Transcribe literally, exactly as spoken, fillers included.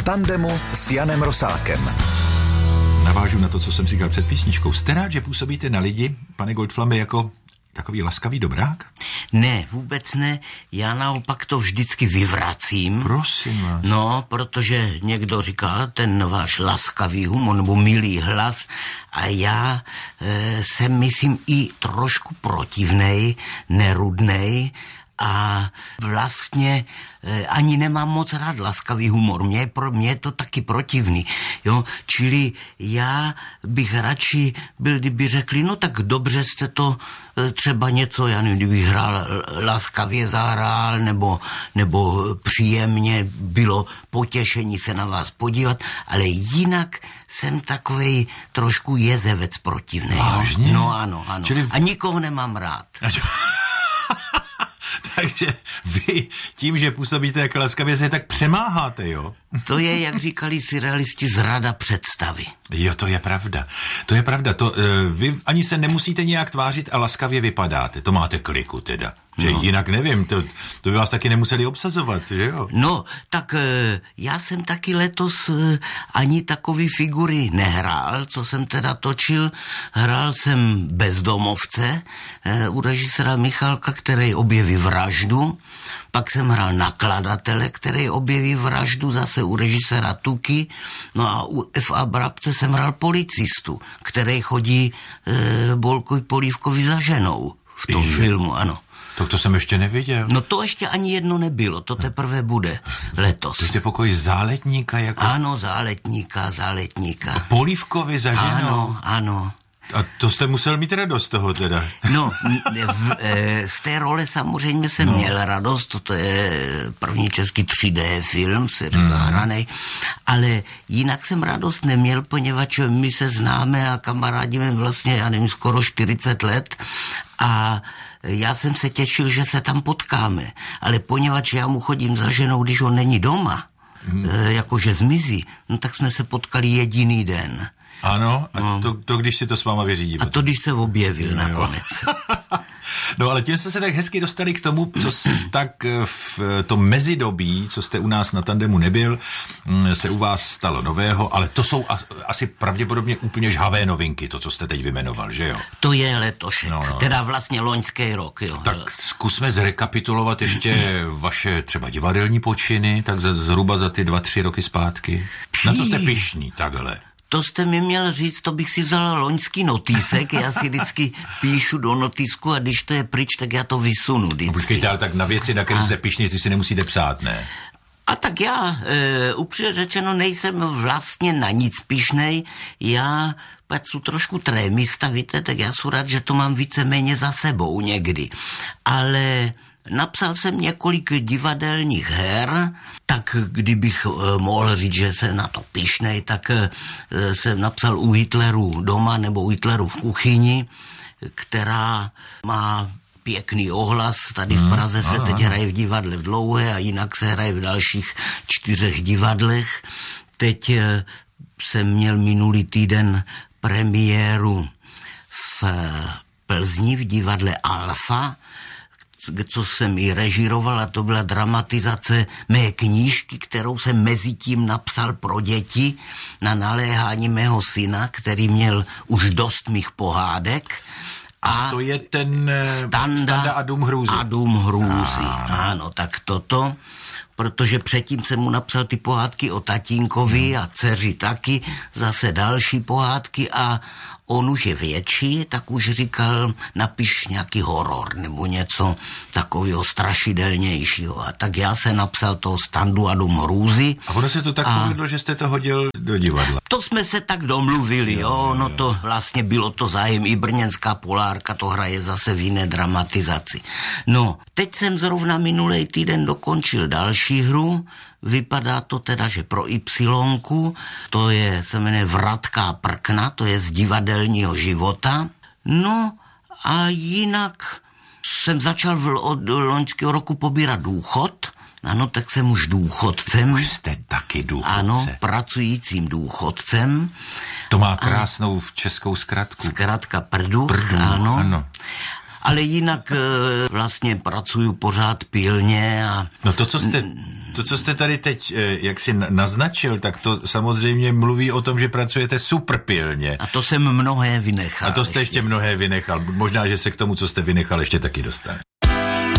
v tandemu s Janem Rosákem. Navážu na to, co jsem říkal před písničkou. Jste rád, že působíte na lidi, pane Goldflambe, jako takový laskavý dobrák? Ne, vůbec ne. Já naopak to vždycky vyvracím. Prosím vás. No, protože někdo říká, ten váš laskavý humor nebo milý hlas, a já e, jsem, myslím, i trošku protivnej, nerudnej, a vlastně e, ani nemám moc rád laskavý humor. Mně je, pro, mě je to taky protivný. Jo? Čili já bych radši byl, kdyby řekli, no tak dobře jste to e, třeba něco, já nevím, kdybych hrál laskavě zahrál, nebo, nebo příjemně bylo potěšení se na vás podívat, ale jinak jsem takovej trošku jezevec protivný. Vážně? No ano, ano. Čili... A nikoho nemám rád. Takže vy tím, že působíte jako laskavě, se tak přemáháte, jo? To je, jak říkali surrealisti, zrada představy. Jo, to je pravda. To je pravda. To, uh, vy ani se nemusíte nějak tvářit a laskavě vypadáte. To máte kliku teda. Že no. Jinak nevím, to, to by vás taky nemuseli obsazovat, že jo? No, tak já jsem taky letos ani takový figury nehrál, co jsem teda točil. Hrál jsem Bezdomovce u režiséra Michalka, který objeví vraždu. Pak jsem hrál Nakladatele, který objeví vraždu, zase u režiséra Tuky. No a u F A Brabce jsem hrál policistu, který chodí e, Bolkovi Polívkovi za ženou v tom Ježi. filmu, ano. To, to jsem ještě neviděl. No to ještě ani jedno nebylo, to teprve bude letos. To jste pokoj záletníka jako... Ano, záletníka, záletníka. A Polívkovi za ženou. Ano, ano. A to jste musel mít radost toho teda. No, v, e, z té role samozřejmě jsem no. měl radost, to je první český tři dé film, se říká mm. hranej, ale jinak jsem radost neměl, poněvadž my se známe a kamarádíme vlastně, já nevím, skoro čtyřicet let a já jsem se těšil, že se tam potkáme, ale poněvadž já mu chodím za ženou, když on není doma, mm. e, jakože zmizí, no tak jsme se potkali jediný den. Ano, a no. to, to když si to s váma vyřídí. A to když se objevil no, nakonec. No ale tím jsme se tak hezky dostali k tomu, co tak v tom mezidobí, co jste u nás na tandemu nebyl, se u vás stalo nového, ale to jsou asi pravděpodobně úplně žhavé novinky, to, co jste teď vymenoval, že jo? To je letošek, no, no. teda vlastně loňský rok, jo. Tak zkusme zrekapitulovat ještě vaše třeba divadelní počiny, tak zhruba za ty dva, tři roky zpátky. Na co jste pyšní, takhle? To jste mi měl říct, to bych si vzala loňský notýsek, já si vždycky píšu do notýsku a když to je pryč, tak já to vysunu vždycky. No počkejte, ale tak na věci, na které jste pyšní, ty si nemusíte psát, ne? A tak já, e, upřímně řečeno, nejsem vlastně na nic pyšnej, já pak jsou trošku trémista, víte, tak já jsem rád, že to mám víceméně za sebou někdy, ale... Napsal jsem několik divadelních her, tak kdybych e, mohl říct, že se na to pyšnej, tak e, jsem napsal U Hitleru doma nebo U Hitleru v kuchyni, která má pěkný ohlas. Tady v Praze se teď hraje v divadle v Dlouhé a jinak se hraje v dalších čtyřech divadlech. Teď e, jsem měl minulý týden premiéru v Plzni v divadle Alfa, co jsem i režíroval, a to byla dramatizace mé knížky, kterou jsem mezi tím napsal pro děti na naléhání mého syna, který měl už dost mých pohádek. A, a to je ten Standa, Standa a Dům hrůzy. A Dům hrůzy, ano, tak toto, protože předtím jsem mu napsal ty pohádky o tatínkovi hmm. a dceři taky, zase další pohádky a on už je větší, tak už říkal, napiš nějaký horor nebo něco takového strašidelnějšího. A tak já se napsal toho Standu a Dům hrůzy. A ono se to tak a... povedlo, že jste to hodil do divadla. To jsme se tak domluvili, jo, jo, no to vlastně bylo to zájem. I brněnská Polárka to hraje zase v jiné dramatizaci. No, teď jsem zrovna minulej týden dokončil další hru. Vypadá to teda, že pro Ypsilonku, to je, se jmenuje Vratká prkna, to je z divadelního života. No a jinak jsem začal v, od loňského roku pobírat důchod. Ano, tak jsem už důchodcem. Už jste taky důchodce. Ano, pracujícím důchodcem. To má krásnou a českou zkratku. Zkratka Prduch, Prduch, ano. ano. Ale jinak vlastně pracuju pořád pilně a... No to, co jste, to, co jste tady teď jak si naznačil, tak to samozřejmě mluví o tom, že pracujete super pilně. A to jsem mnohé vynechal. A to jste ještě, ještě mnohé vynechal. Možná, že se k tomu, co jste vynechal, ještě taky dostane.